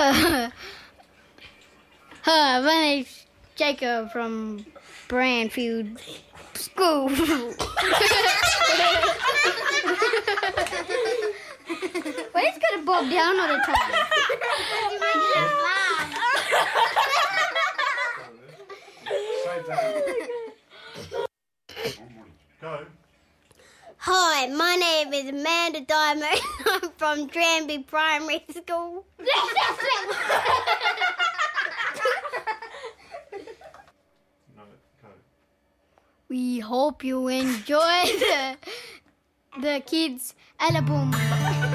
Hi, my name's Jacob from Brandfield School. Why is it gonna bob down all the time? Go. Hi, my name is Amanda Diamond. I'm from Tranby Primary School. No, go. We hope you enjoy the kids' album.